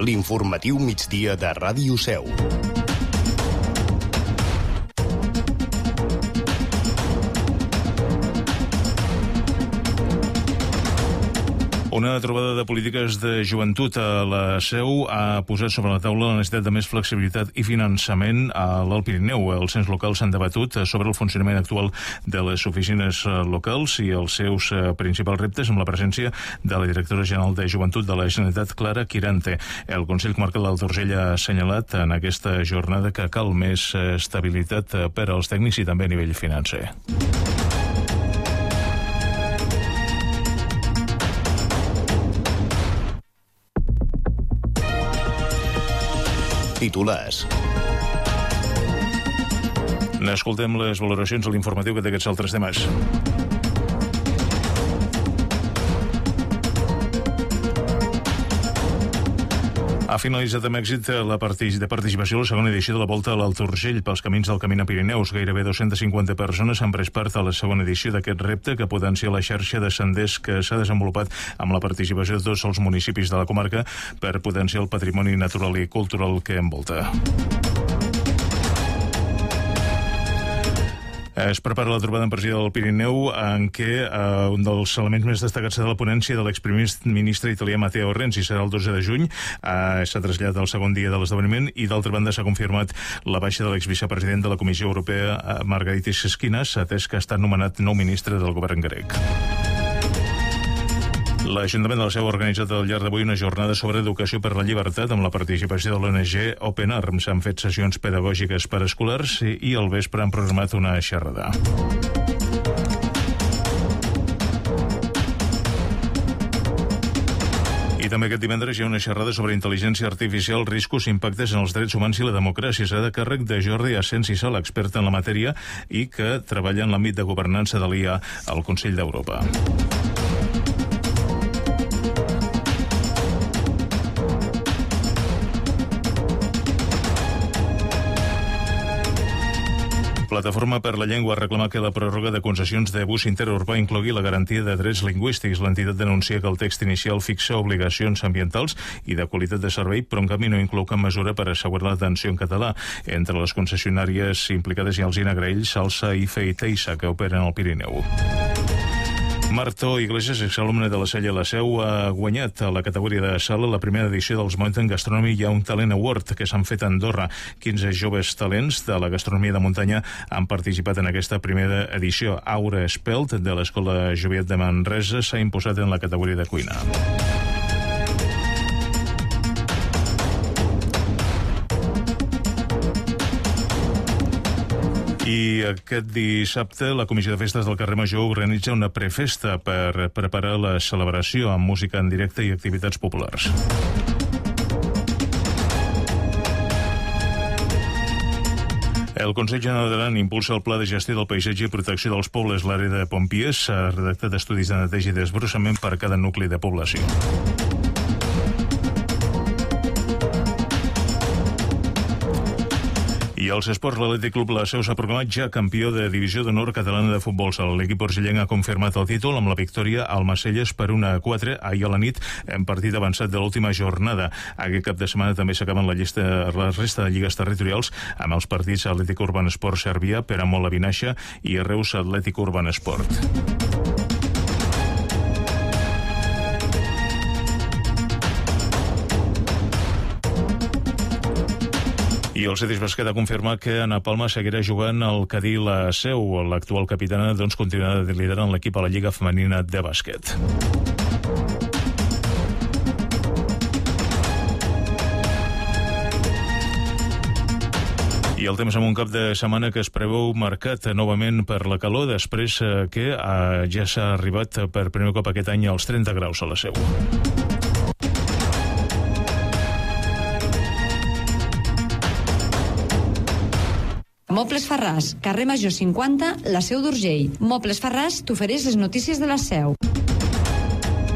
L'informatiu migdia de Ràdio Seu. Una trobada de polítiques de joventut a la Seu ha posat sobre la taula la necessitat de més flexibilitat i finançament a l'Alt Pirineu. Els ens locals s'han debatut sobre el funcionament actual de les oficines locals i els seus principals reptes, amb la presència de la directora general de Joventut de la Generalitat, Clara Quirante. El Consell Comarcal d'Alt Urgell ha assenyalat en aquesta jornada que cal més estabilitat per als tècnics i també a nivell financer. Titulars. N'escoltem les valoracions a l'informatiu que té aquests altres temes. Ha finalitzat amb èxit la participació a la segona edició de la Volta a l'Alt Urgell pels camins del Camí a Pirineus. Gairebé 250 persones han pres part a la segona edició d'aquest repte que potencia la xarxa de senders que s'ha desenvolupat amb la participació de tots els municipis de la comarca per potenciar el patrimoni natural i cultural que envolta. Es prepara la trobada empresarial del Pirineu en què un dels elements més destacats serà la ponència de l'exprimer ministre italià Matteo Renzi. Serà el 12 de juny. S'ha traslladat al segon dia de l'esdeveniment i d'altra banda s'ha confirmat la baixa de l'exvicepresident de la Comissió Europea Margaritis Schinas, atès que ha estat nomenat nou ministre del govern grec. L'Ajuntament de la Seu ha organitzat al llarg d'avui una jornada sobre educació per la llibertat amb la participació de l'ONG Open Arms. S'han fet sessions pedagògiques per escolars i al vespre han programat una xerrada. I també aquest divendres hi ha una xerrada sobre intel·ligència artificial, riscos i impactes en els drets humans i la democràcia. Serà de càrrec de Jordi Asens i Sala, expert en la matèria i que treballa en l'àmbit de governança de l'IA al Consell d'Europa. Plataforma per la Llengua reclama que la pròrroga de concessions de bus interurbà inclogui la garantia de drets lingüístics. L'entitat denuncia que el text inicial fixa obligacions ambientals i de qualitat de servei, però en canvi no inclou cap mesura per assegurar l'atenció en català. Entre les concessionàries implicades hi ha Alzina Graells, Salsa, IFE i Teisa, que operen al Pirineu. Marto Iglesias, exalumne de la Sella a la Seu, ha guanyat a la categoria de sala la primera edició dels Mountain Gastronomy Young Talent Award que s'han fet a Andorra. 15 joves talents de la gastronomia de muntanya han participat en aquesta primera edició. Aura Espelt, de l'Escola Joviet de Manresa, s'ha imposat en la categoria de cuina. I aquest dissabte la Comissió de Festes del Carrer Major organitza una prefesta per preparar la celebració amb música en directe i activitats populars. El Consell General d'Aran impulsa el Pla de Gestió del Paisatge i Protecció dels Pobles. L'àrea de Pompiers s'ha redactat estudis de neteja i desbrossament per a cada nucli de població. I als esports, l'Atlètic Club La Seu s'ha proclamat ja campió de Divisió d'Honor Catalana de Futbol Sala. L'equip urgellenc ha confirmat el títol amb la victòria al Macelles per 1-4 ahir a la nit en partit avançat de l'última jornada. Aquest cap de setmana també s'acaben la resta de lligues territorials amb els partits Atlètic Urban Esport Cervià, Peramola Vinaixa i Reus Atlètic Urban Esport. I el Cetis Basquet ha confirmat que Ana Palma seguirà jugant al Cadí La Seu. L'actual capitana continuarà liderant l'equip a la Lliga Femenina de Bàsquet. I el temps amb un cap de setmana que es preveu marcat novament per la calor després que ja s'ha arribat per primer cop aquest any als 30 graus a la Seu. Mobles Farràs, carrer Major 50, la Seu d'Urgell. Mobles Farràs t'ofereix les notícies de la Seu.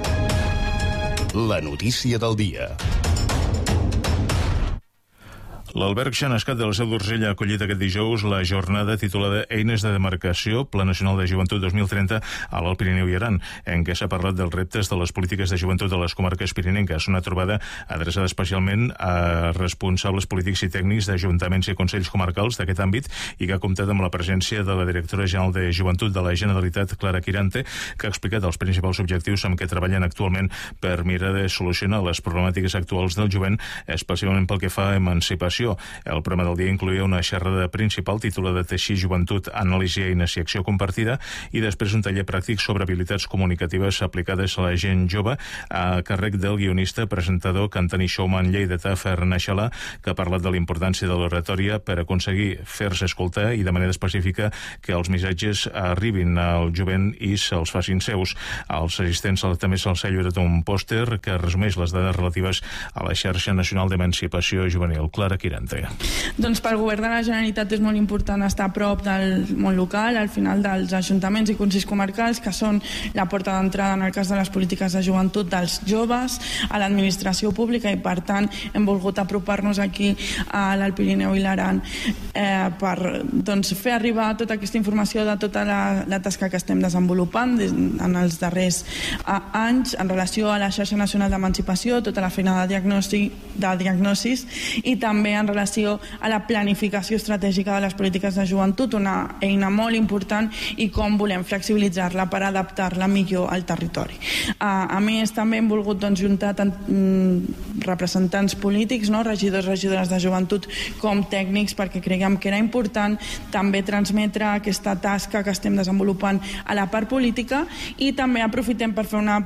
La notícia del dia. L'Alberg Xenescat de la Seu d'Urgell ha acollit aquest dijous la jornada titulada Eines de demarcació, Pla Nacional de Joventut 2030 a l'Alt Pirineu i Aran, en què s'ha parlat dels reptes de les polítiques de joventut de les comarques pirinenques. Una trobada adreçada especialment a responsables polítics i tècnics d'ajuntaments i consells comarcals d'aquest àmbit i que ha comptat amb la presència de la directora general de Joventut de la Generalitat, Clara Quirante, que ha explicat els principals objectius amb què treballen actualment per mirar de solucionar les problemàtiques actuals del jovent, especialment pel que fa a emancipació. El programa del dia incloïa una xerrada principal titulada Teixir Joventut, Anàlisi, Eines i Acció Compartida i després un taller pràctic sobre habilitats comunicatives aplicades a la gent jove a càrrec del guionista, presentador, cantant i showman lleidatà Ferran Aixalà, que ha parlat de la importància de l'oratòria per aconseguir fer-se escoltar i de manera específica que els missatges arribin al jovent i se'ls facin seus. Als assistents també se'ls ha lliurat un pòster que resumeix les dades relatives a la xarxa nacional d'emancipació juvenil. Clara Quirante. Doncs pel govern de la Generalitat és molt important estar a prop del món local, al final dels ajuntaments i consells comarcals, que són la porta d'entrada en el cas de les polítiques de joventut dels joves a l'administració pública, i per tant hem volgut apropar-nos aquí a l'Alt Pirineu i l'Aran per fer arribar tota aquesta informació de tota la tasca que estem desenvolupant en els darrers anys en relació a la xarxa nacional d'emancipació, tota la feina de diagnosis i també en relació a la planificació estratègica de les polítiques de joventut, una eina molt important, i com volem flexibilitzar-la per adaptar-la millor al territori. A més, també hem volgut juntar representants polítics, regidors de joventut com tècnics, perquè creiem que era important també transmetre aquesta tasca que estem desenvolupant a la part política, i també aprofitem per fer un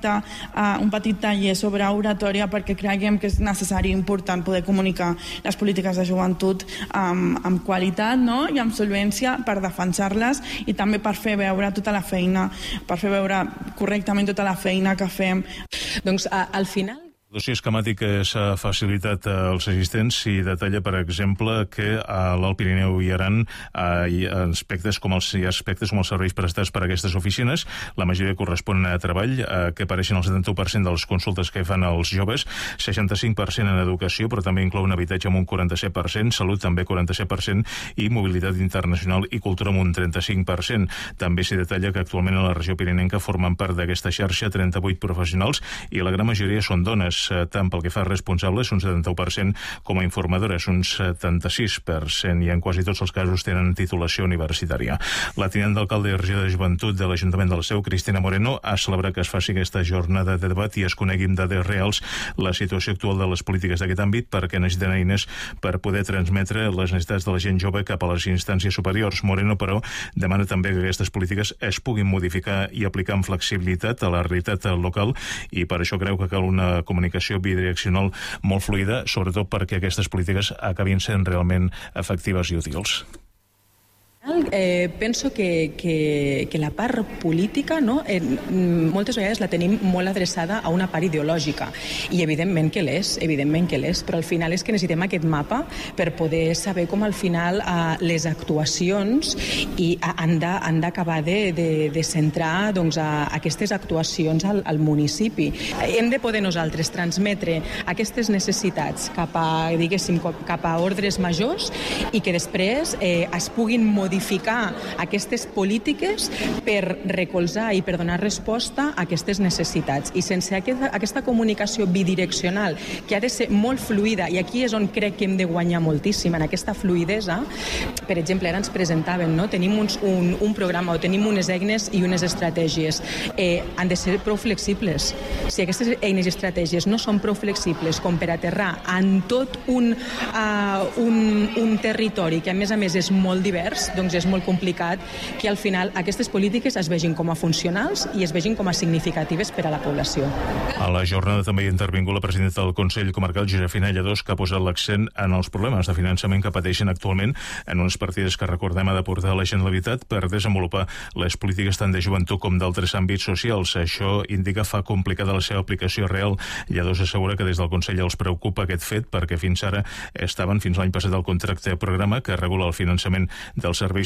petit taller sobre oratòria, perquè creiem que és necessari i important poder comunicar les polítiques de joventut amb qualitat i amb solvència per defensar-les i també per fer veure tota la feina, per fer veure correctament tota la feina que fem. Doncs al final El dossier esquemàtic que s'ha facilitat als assistents i detalla, per exemple, que a l'Alt Pirineu i Aran hi ha aspectes com els serveis prestats per a aquestes oficines. La majoria corresponen a treball, que apareixen el 71% de les consultes que fan els joves, 65% en educació, però també inclou un habitatge amb un 47%, salut també 47% i mobilitat internacional i cultura amb un 35%. També s'hi detalla que actualment a la regió pirinenca formen part d'aquesta xarxa 38 professionals i la gran majoria són dones, tant pel que fa a responsables, un 71%, com a informadores, un 76%, i en quasi tots els casos tenen titulació universitària. La tinent d'alcalde i regidora de Joventut de l'Ajuntament de la Seu, Cristina Moreno, ha celebrat que es faci aquesta jornada de debat i es conegui amb dades reals la situació actual de les polítiques d'aquest àmbit, perquè necessiten eines per poder transmetre les necessitats de la gent jove cap a les instàncies superiors. Moreno, però, demana també que aquestes polítiques es puguin modificar i aplicar amb flexibilitat a la realitat local, i per això creu que cal una comunicació bidireccional molt fluida, sobretot perquè aquestes polítiques acabin sent realment efectives i útils. Penso que la part política moltes vegades la tenim molt adreçada a una part ideològica, i evidentment que l'és, però al final és que necessitem aquest mapa per poder saber com al final les actuacions han d'acabar de centrar aquestes actuacions al municipi. Hem de poder nosaltres transmetre aquestes necessitats cap a ordres majors i que després es puguin modificar aquestes polítiques per recolzar i per donar resposta a aquestes necessitats. I sense aquesta comunicació bidireccional, que ha de ser molt fluida, i aquí és on crec que hem de guanyar moltíssim, en aquesta fluidesa. Per exemple, ara ens presentaven, tenim un programa o tenim unes eines i unes estratègies. Han de ser prou flexibles. Si aquestes eines i estratègies no són prou flexibles com per aterrar en tot un territori que a més és molt divers, doncs és molt complicat que al final aquestes polítiques es vegin com a funcionals i es vegin com a significatives per a la població. A la jornada també hi ha intervingut la presidenta del Consell Comarcal, Josefina Lladós, que ha posat l'accent en els problemes de finançament que pateixen actualment en unes partides que, recordem, ha de portar la Generalitat per desenvolupar les polítiques tant de joventut com d'altres àmbits socials. Això indica fa complicada la seva aplicació real. Lladós assegura que des del Consell els preocupa aquest fet, perquè fins ara estaven, fins l'any passat, el contracte programa que regula el finançament dels serveis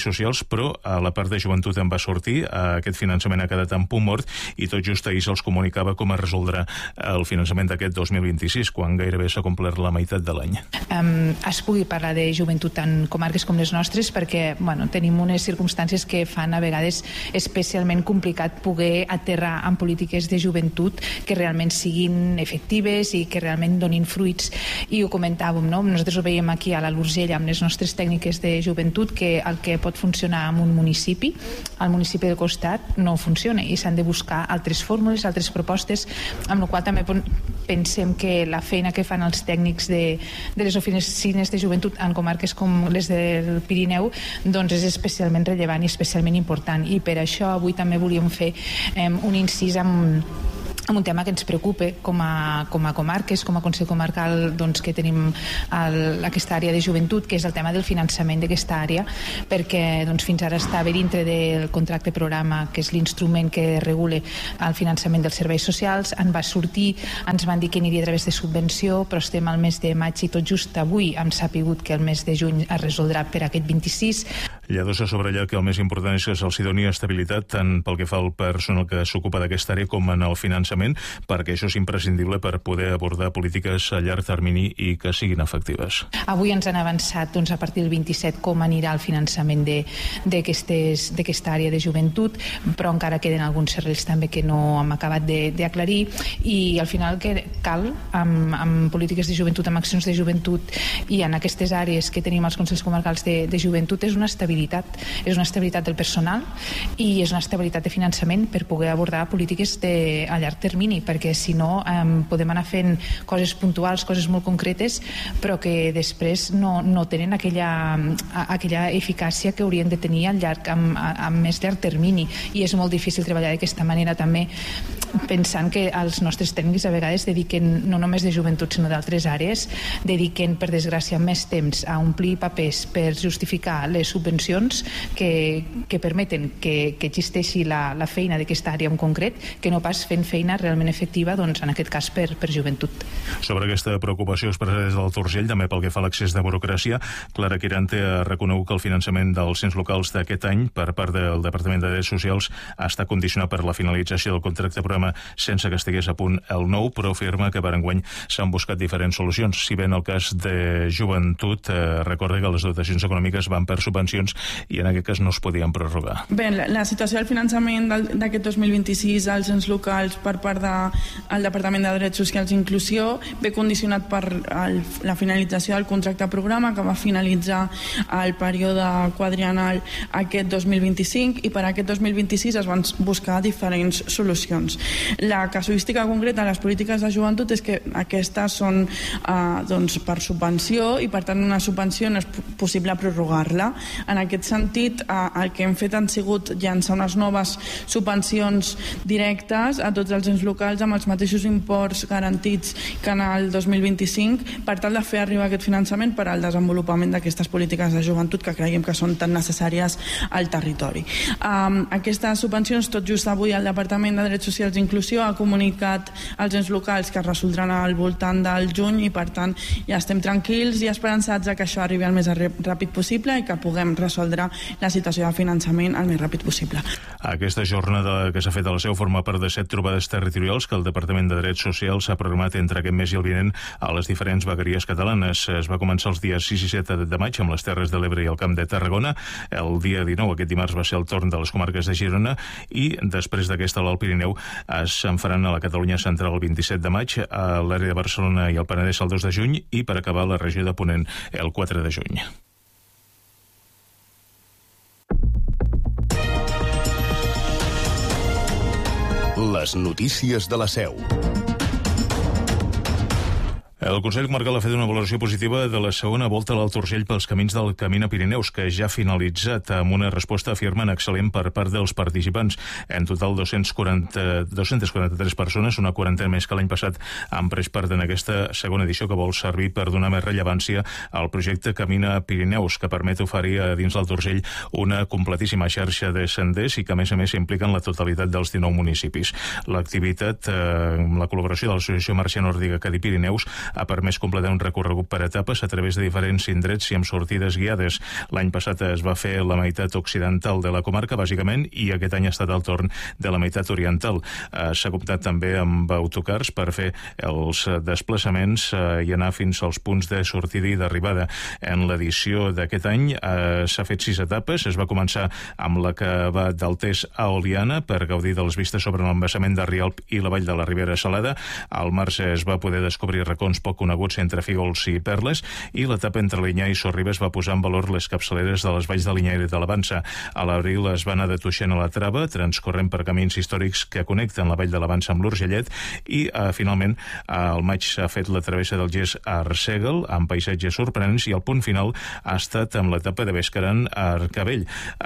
socials, però a la part de joventut en va sortir. Aquest finançament ha quedat en punt mort i tot just ahir se'ls comunicava com es resoldrà el finançament d'aquest 2026, quan gairebé s'ha complert la meitat de l'any. Es pugui parlar de joventut en comarques com les nostres perquè tenim unes circumstàncies que fan a vegades especialment complicat poder aterrar en polítiques de joventut que realment siguin efectives i que realment donin fruits. I ho comentàvem, no? Nosaltres ho veiem aquí a l'Alt Urgell amb les nostres tècniques de joventut, que el que pot funcionar en un municipi, al municipi del costat no funciona i s'han de buscar altres fórmules, altres propostes, amb la qual també pensem que la feina que fan els tècnics de les oficines de joventut en comarques com les del Pirineu doncs és especialment rellevant i especialment important, i per això avui també volíem fer un incís amb un tema que ens preocupa com a comarques, com a Consell Comarcal, doncs, que tenim aquesta àrea de joventut, que és el tema del finançament d'aquesta àrea, perquè doncs, fins ara estava dintre del contracte programa, que és l'instrument que regula el finançament dels serveis socials. En va sortir, ens van dir que aniria a través de subvenció, però estem al mes de maig i tot just avui hem sapigut que el mes de juny es resoldrà per aquest 26. Lladó s'ha subratllat que el més important és que se'ls doni estabilitat tant pel que fa al personal que s'ocupa d'aquesta àrea com en el finançament, perquè això és imprescindible per poder abordar polítiques a llarg termini i que siguin efectives. Avui ens han avançat a partir del 27 com anirà el finançament d'aquesta àrea de joventut, però encara queden alguns serrells també que no hem acabat d'aclarir, i al final que cal amb polítiques de joventut, amb accions de joventut i en aquestes àrees que tenim als Consells Comarcals de joventut és una estabilitat del personal i és una estabilitat de finançament per poder abordar polítiques a llarg termini, perquè si no podem anar fent coses puntuals, coses molt concretes, però que després no tenen aquella eficàcia que haurien de tenir a més llarg termini, i és molt difícil treballar d'aquesta manera també, pensant que els nostres tècnics a vegades dediquen no només de joventut sinó d'altres àrees, dediquen per desgràcia més temps a omplir papers per justificar les subvencions que permeten que existeixi la feina d'aquesta àrea en concret, que no pas fent feina realment efectiva, doncs en aquest cas per joventut. Sobre aquesta preocupació expressada des del Urgell, també pel que fa a l'accés de burocràcia, Clara Quirante ha reconegut que el finançament dels ens locals d'aquest any per part del Departament de Drets Socials està condicionat per la finalització del contracte programa sense que estigués a punt el nou, però afirma que per enguany s'han buscat diferents solucions. Si bé en el cas de joventut, recorda que les dotacions econòmiques van per subvencions i en aquest cas no es podien prorrogar. Bé, la situació del finançament d'aquest 2026 als ens locals per part del Departament de Drets Socials i Inclusió ve condicionat per la finalització del contracte programa que va finalitzar el període quadriennal aquest 2025, i per aquest 2026 es van buscar diferents solucions. La casuística concreta de les polítiques de joventut és que aquestes són per subvenció, i per tant una subvenció no és possible prorrogar-la. En aquest sentit, el que hem fet han sigut llançar unes noves subvencions directes a tots els ens locals amb els mateixos imports garantits que en el 2025, per tal de fer arribar aquest finançament per al desenvolupament d'aquestes polítiques de joventut que creiem que són tan necessàries al territori. Aquestes subvencions, tot just avui el Departament de Drets Socials i Inclusió ha comunicat als ens locals que es resoldran al voltant del juny, i per tant ja estem tranquils i esperançats que això arribi el més ràpid possible i que puguem resoldre la situació de finançament el més ràpid possible. Aquesta jornada que s'ha fet a la Seu forma part de 7 trobades territorials que el Departament de Drets Socials ha programat entre aquest mes i el vinent a les diferents vegueries catalanes. Es va començar els dies 6 i 7 de maig amb les Terres de l'Ebre i el Camp de Tarragona. El dia 19, aquest dimarts, va ser el torn de les comarques de Girona, i després d'aquesta l'Alt Pirineu se'n faran a la Catalunya central el 27 de maig, a l'àrea de Barcelona i el Penedès el 2 de juny, i per acabar la regió de Ponent el 4 de juny. Les notícies de la Seu. El Consell Comarcal ha fet una valoració positiva de la segona volta a l'Alt Urgell pels camins del Camí Pirineus, que ja ha finalitzat amb una resposta, afirmen, excel·lent per part dels participants. En total, 243 persones, una quarantena més que l'any passat, han pres part en aquesta segona edició que vol servir per donar més rellevància al projecte Camina Pirineus, que permet oferir a dins l'Alt Urgell una completíssima xarxa de senders i que, a més, impliquen la totalitat dels 19 municipis. L'activitat, amb la col·laboració de l'Associació Marcià Nòrdica Cadí Pirineus, ha permès completar un recorregut per etapes a través de diferents indrets i amb sortides guiades. L'any passat es va fer la meitat occidental de la comarca, bàsicament, i aquest any ha estat el torn de la meitat oriental. S'ha comptat també amb autocars per fer els desplaçaments i anar fins als punts de sortida i d'arribada. En l'edició d'aquest any s'ha fet 6 etapes. Es va començar amb la que va d'Altés a Oliana per gaudir de les vistes sobre l'embassament de Rialp i la vall de la Ribera Salada. Al març es va poder descobrir racons poc coneguts entre Fígols i Perles, i l'etapa entre Linyà i Sorribes va posar en valor les capçaleres de les valls de Linyà i de la Vansa. A l'abril es va anar de Tuixén a la Trava, transcorrent per camins històrics que connecten la vall de la Vansa amb l'Urgellet, i finalment al maig s'ha fet la travessa del Gès a Arsèguel, amb paisatges sorprenents, i el punt final ha estat amb l'etapa de Bescaran a Arcavell,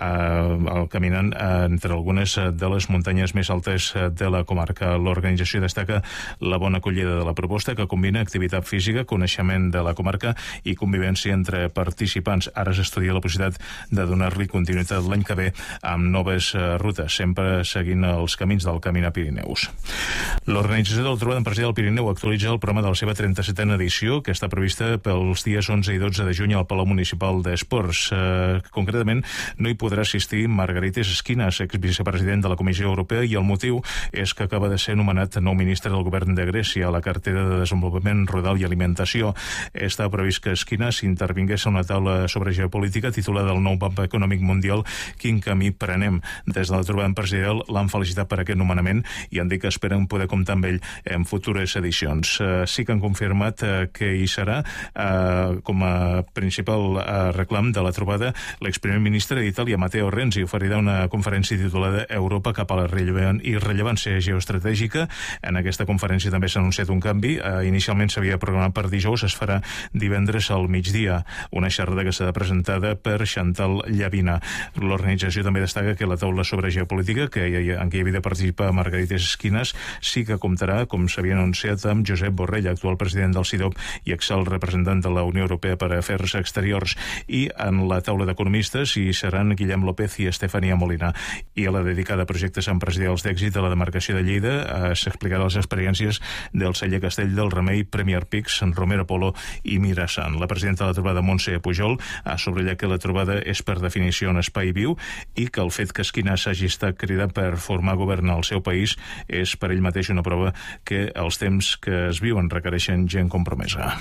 caminant entre algunes de les muntanyes més altes de la comarca. L'organització destaca la bona acollida de la proposta, que combina activitat física, coneixement de la comarca i convivència entre participants. Ara s'estudia la possibilitat de donar-li continuïtat l'any que ve amb noves rutes, sempre seguint els camins del Caminar Pirineus. L'Organització del Trobada Empresarial del Pirineu actualitza el programa de la seva 37a edició, que està prevista pels dies 11 i 12 de juny al Palau Municipal d'Esports. Concretament, no hi podrà assistir Margaritis Esquinas, exvicepresident de la Comissió Europea, i el motiu és que acaba de ser nomenat nou ministre del govern de Grècia a la cartera de Desenvolupament Rural i Alimentació. Està previst que Esquinas intervingués a una taula sobre geopolítica titulada El nou mapa econòmic mundial, quin camí prenem. Des de la trobada empresarial l'han felicitat per aquest nomenament i han dit que esperen poder comptar amb ell en futures edicions. Sí que han confirmat que hi serà com a principal reclam de la trobada l'exprimer ministre d'Itàlia, Matteo Renzi, oferirà una conferència titulada Europa cap a la irrellevància geoestratègica. En aquesta conferència també s'ha anunciat un canvi. Inicialment s'havia programat per dijous, es farà divendres al migdia, una xerrada que serà presentada per Chantal Llavina. L'organització també destaca que la taula sobre geopolítica, en què hi havia de participar Margaritis Esquinas, sí que comptarà, com s'havia anunciat, amb Josep Borrell, actual president del CIDOB i exalt representant de la Unió Europea per a Afers Exteriors. I en la taula d'economistes hi seran Guillem López i Estefania Molina. I a la dedicada a projectes empresarials d'èxit a la demarcació de Lleida s'explicarà les experiències del celler Castell del Remei, Premier Pix, Romero Polo i Mirasan. La presidenta de la trobada, Montse Pujol, ha subratllat que la trobada és per definició un espai viu i que el fet que Esquinas hagi estat cridat per formar govern al seu país és per ell mateix una prova que els temps que es viuen requereixen gent compromesa.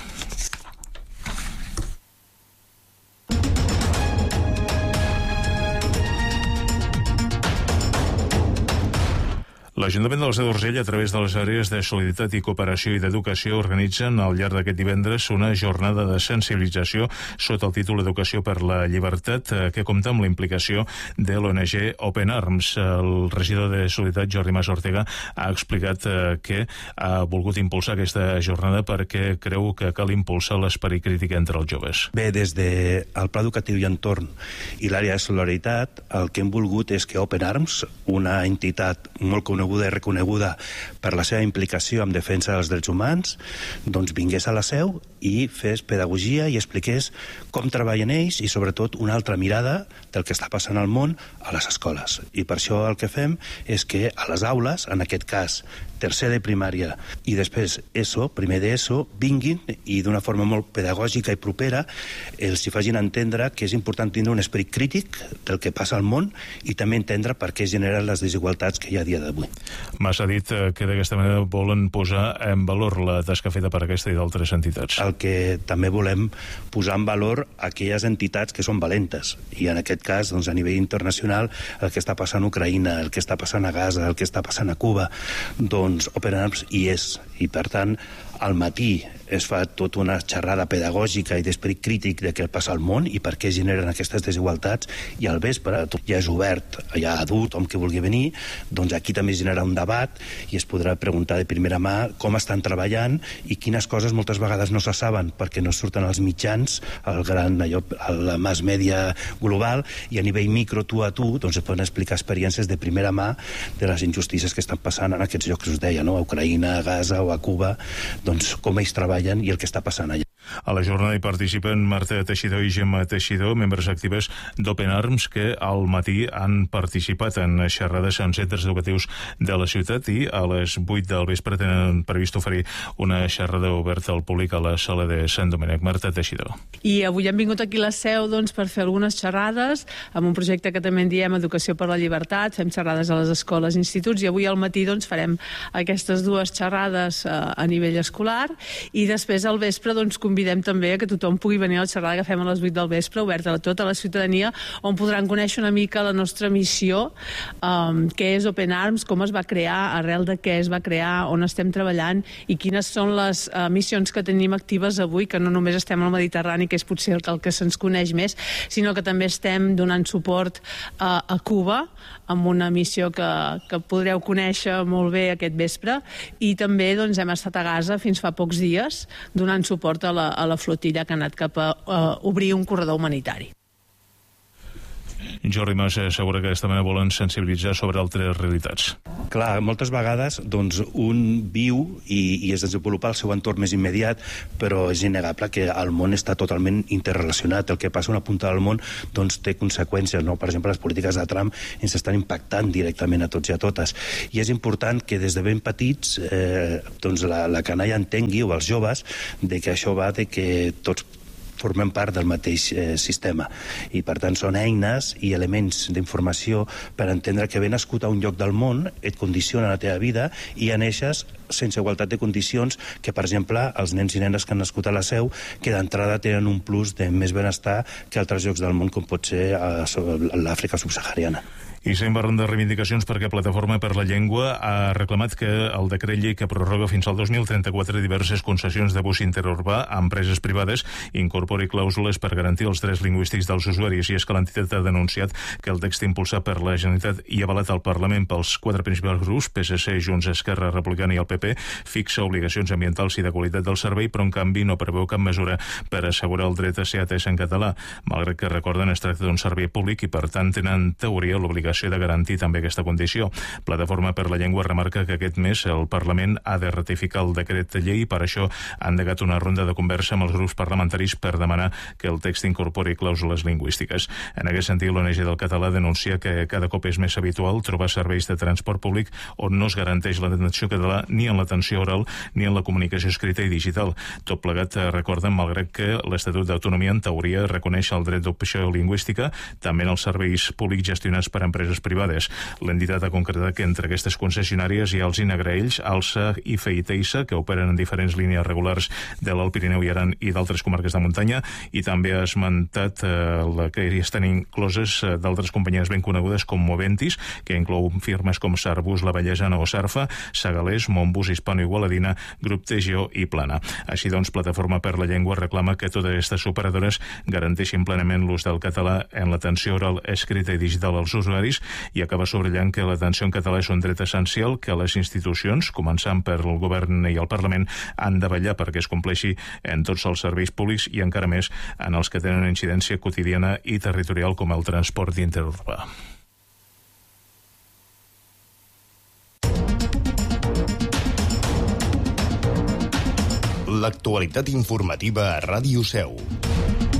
L'Ajuntament de la Seu d'Urgell, a través de les àrees de solidaritat i cooperació i d'educació, organitzen al llarg d'aquest divendres una jornada de sensibilització sota el títol Educació per la Llibertat, que compta amb la implicació de l'ONG Open Arms. El regidor de Solidaritat, Jordi Mas Ortega, ha explicat que ha volgut impulsar aquesta jornada perquè creu que cal impulsar l'esperit crític entre els joves. Bé, des del Pla Educatiu i Entorn i l'àrea de solidaritat, el que hem volgut és que Open Arms, una entitat molt coneguda i reconeguda per la seva implicació en defensa dels drets humans, doncs vingués a la Seu i fes pedagogia i expliqués com treballen ells i sobretot una altra mirada del que està passant al món a les escoles. I per això el que fem és que a les aules, en aquest cas tercer de primària i després ESO, primer d'ESO, vinguin i d'una forma molt pedagògica i propera els hi facin entendre que és important tindre un esperit crític del que passa al món i també entendre per què es generen les desigualtats que hi ha a dia d'avui. Mas ha dit que d'aquesta manera volen posar en valor la tasca feta per aquesta i d'altres entitats. El que també volem posar en valor aquelles entitats que són valentes i en aquest cas, doncs, a nivell internacional, el que està passant a Ucraïna, el que està passant a Gaza, el que està passant a Cuba, doncs Open Arms hi és i per tant al matí es fa tota una xerrada pedagògica i d'esperit crític de què passa al món i per què es generen aquestes desigualtats i al vespre ja és obert, ja adult, hom que vulgui venir, doncs aquí també es genera un debat i es podrà preguntar de primera mà com estan treballant i quines coses moltes vegades no se saben perquè no surten als mitjans, al gran allò, a la mass media global i a nivell micro, tu a tu, doncs es poden explicar experiències de primera mà de les injustícies que estan passant en aquests llocs que us deia, no? A Ucraïna, a Gaza o a Cuba, doncs com ells treballen i el que està passant allà. A la jornada hi participen Marta Teixidor i Gemma Teixidor, membres actives d'Open Arms, que al matí han participat en xerrades en centres educatius de la ciutat i a les 8 del vespre tenen previst oferir una xerrada oberta al públic a la sala de Sant Domènec. Marta Teixidor. I avui hem vingut aquí a la Seu per fer algunes xerrades amb un projecte que també en diem Educació per la Llibertat. Fem xerrades a les escoles i instituts i avui al matí farem aquestes dues xerrades a nivell escolar i després al vespre convidem també a que tothom pugui venir a la xerrada que fem a les 8 del vespre, oberta a tota la ciutadania, on podran conèixer una mica la nostra missió, què és Open Arms, com es va crear, arrel de què es va crear, on estem treballant i quines són les missions que tenim actives avui, que no només estem al Mediterrani, que és potser el que se'ns coneix més, sinó que també estem donant suport a Cuba amb una missió que podreu conèixer molt bé aquest vespre i també hem estat a Gaza fins fa pocs dies donant suport a la flotilla que ha anat cap a obrir un corredor humanitari. Jordi Mas assegura que aquesta manera volen sensibilitzar sobre altres realitats. Clar, moltes vegades un viu i es desenvolupa al seu entorn més immediat, però és innegable que el món està totalment interrelacionat. El que passa a una punta del món té conseqüències, no? Per exemple, les polítiques de Trump ens estan impactant directament a tots i a totes. I és important que des de ben petits la canalla entengui, o els joves, de que això va de que tots formem part del mateix sistema i per tant són eines i elements d'informació per entendre que ben nascut a un lloc del món et condiciona la teva vida i ja neixes sense igualtat de condicions que, per exemple, els nens i nenes que han nascut a la Seu, que d'entrada tenen un plus de més benestar que altres llocs del món, com pot ser a l'Àfrica subsahariana. I seguim parlant de reivindicacions perquè Plataforma per la Llengua ha reclamat que el decret llei que prorroga fins al 2034 diverses concessions de bus interurbà a empreses privades incorpori clàusules per garantir els drets lingüístics dels usuaris, i és que l'entitat ha denunciat que el text impulsat per la Generalitat i avalat al Parlament pels 4 principals grups, PSC, Junts, Esquerra Republicana i el PP, fixa obligacions ambientals i de qualitat del servei, però en canvi no preveu cap mesura per assegurar el dret a ser atès en català, malgrat que recorden es tracta d'un servei públic i per tant tenen en teoria l'obligació de garantir també aquesta condició. Plataforma per la Llengua remarca que aquest mes el Parlament ha de ratificar el decret llei i per això ha endegat una ronda de conversa amb els grups parlamentaris per demanar que el text incorpori clàusules lingüístiques. En aquest sentit, l'ONG del català denuncia que cada cop és més habitual trobar serveis de transport públic on no es garanteix l'atenció català ni en l'atenció oral ni en la comunicació escrita i digital. Tot plegat, recorden, malgrat que l'Estatut d'Autonomia en teoria reconeix el dret d'opció lingüística també en els serveis públics gestionats per empreses privades. L'entitat ha concretat que entre aquestes concessionàries hi ha els Inagraells, Alsa, IFE i Teisa, que operen en diferents línies regulars de l'Alt Pirineu i Aran i d'altres comarques de muntanya, i també ha esmentat que hi estan incloses d'altres companyies ben conegudes com Moventis, que inclou firmes com Sarbus, La Vallesana o Sarfa, Sagalés, Montbus, Hispano Igualadina, Grup TGO i Plana. Així doncs, Plataforma per la Llengua reclama que totes aquestes operadores garanteixin plenament l'ús del català en l'atenció oral, escrita i digital als usuaris, i acaba subratllant que l'atenció en català és un dret essencial que les institucions, començant per el govern i el Parlament, han de vetllar perquè es compleixi en tots els serveis públics i encara més en els que tenen incidència quotidiana i territorial com el transport interurbà. L'actualitat informativa a Ràdio Seu.